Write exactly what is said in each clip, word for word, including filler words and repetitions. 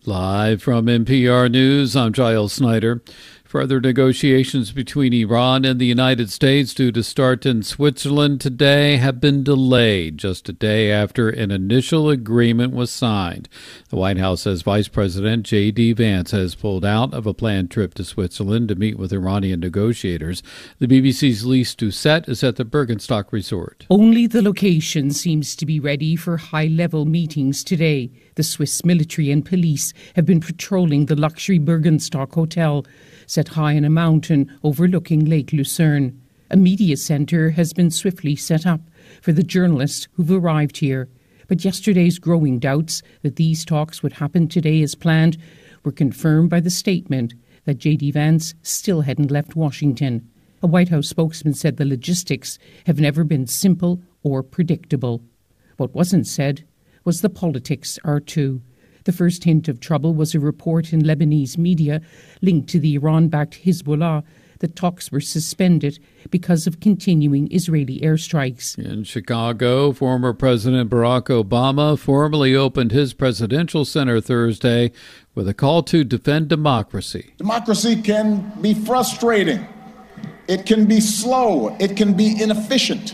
Live from N P R News, I'm Giles Snyder. Further negotiations between Iran and the United States due to start in Switzerland today have been delayed just a day after an initial agreement was signed. The White House says Vice President J D. Vance has pulled out of a planned trip to Switzerland to meet with Iranian negotiators. The B B C's Lise Doucette is at the Bergenstock Resort. Only the location seems to be ready for high-level meetings today. The Swiss military and police have been patrolling the luxury Bergenstock Hotel, set high on a mountain overlooking Lake Lucerne. A media centre has been swiftly set up for the journalists who've arrived here. But yesterday's growing doubts that these talks would happen today as planned were confirmed by the statement that J D. Vance still hadn't left Washington. A White House spokesman said the logistics have never been simple or predictable. What wasn't said was the politics are too. The first hint of trouble was a report in Lebanese media linked to the Iran-backed Hezbollah that talks were suspended because of continuing Israeli airstrikes. In Chicago, former President Barack Obama formally opened his presidential center Thursday with a call to defend democracy. Democracy can be frustrating. It can be slow. It can be inefficient.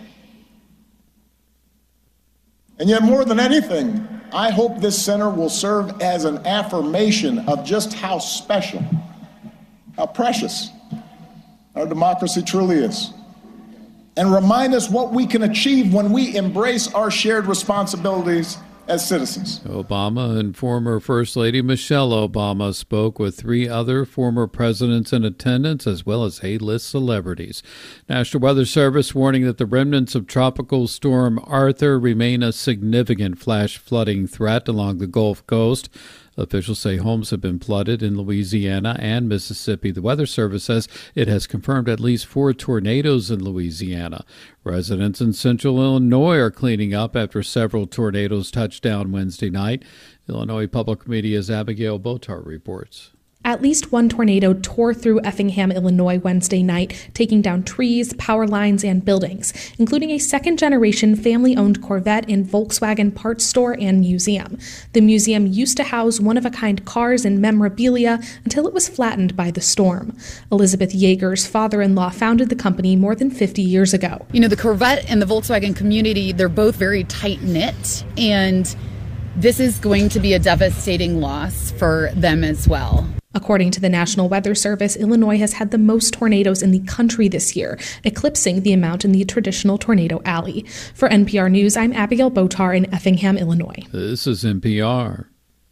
And yet, more than anything, I hope this center will serve as an affirmation of just how special, how precious our democracy truly is, and remind us what we can achieve when we embrace our shared responsibilities as citizens. Obama and former First Lady Michelle Obama spoke with three other former presidents in attendance, as well as A-list celebrities. National Weather Service warning that the remnants of Tropical Storm Arthur remain a significant flash flooding threat along the Gulf Coast. Officials say homes have been flooded in Louisiana and Mississippi. The Weather Service says it has confirmed at least four tornadoes in Louisiana. Residents in central Illinois are cleaning up after several tornadoes touched down Wednesday night. Illinois Public Media's Abigail Botar reports. At least one tornado tore through Effingham, Illinois Wednesday night, taking down trees, power lines, and buildings, including a second-generation family-owned Corvette and Volkswagen parts store and museum. The museum used to house one-of-a-kind cars and memorabilia until it was flattened by the storm. Elizabeth Yeager's father-in-law founded the company more than fifty years ago. You know, the Corvette and the Volkswagen community, they're both very tight-knit, and this is going to be a devastating loss for them as well. According to the National Weather Service, Illinois has had the most tornadoes in the country this year, eclipsing the amount in the traditional tornado alley. For N P R News, I'm Abigail Botar in Effingham, Illinois. This is N P R.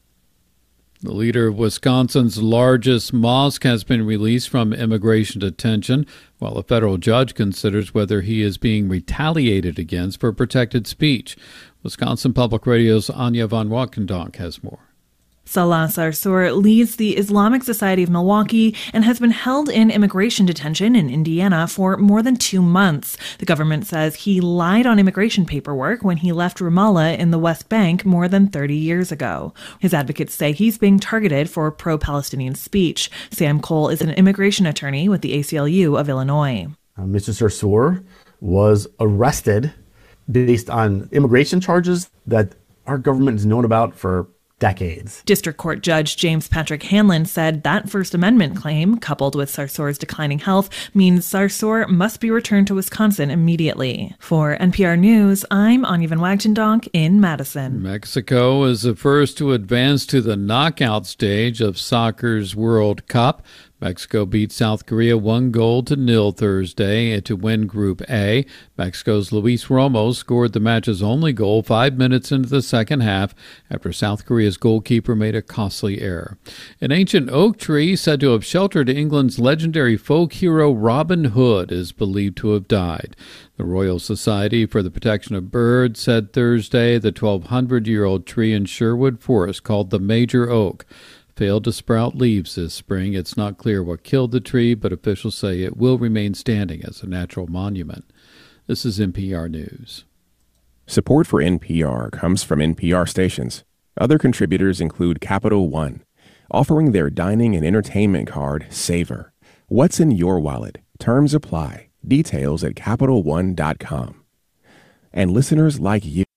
The leader of Wisconsin's largest mosque has been released from immigration detention, while a federal judge considers whether he is being retaliated against for protected speech. Wisconsin Public Radio's Anya von Walkendonk has more. Salah Sarsour leads the Islamic Society of Milwaukee and has been held in immigration detention in Indiana for more than two months. The government says he lied on immigration paperwork when he left Ramallah in the West Bank more than thirty years ago. His advocates say he's being targeted for pro-Palestinian speech. Sam Cole is an immigration attorney with the A C L U of Illinois. Uh, Mister Sarsour was arrested based on immigration charges that our government has known about for decades. District Court Judge James Patrick Hanlon said that First Amendment claim, coupled with Sarsour's declining health, means Sarsour must be returned to Wisconsin immediately. For N P R News, I'm Anya van Wagendonk in Madison. Mexico is the first to advance to the knockout stage of soccer's World Cup. Mexico beat South Korea one goal to nil Thursday to win Group A. Mexico's Luis Romo scored the match's only goal five minutes into the second half after South Korea's goalkeeper made a costly error. An ancient oak tree said to have sheltered England's legendary folk hero Robin Hood is believed to have died. The Royal Society for the Protection of Birds said Thursday the twelve hundred year old tree in Sherwood Forest, called the Major Oak, failed to sprout leaves this spring. It's not clear what killed the tree, but officials say it will remain standing as a natural monument. This is N P R News. Support for N P R comes from N P R stations. Other contributors include Capital One, offering their dining and entertainment card, Savor. What's in your wallet? Terms apply. Details at Capital One dot com. And listeners like you.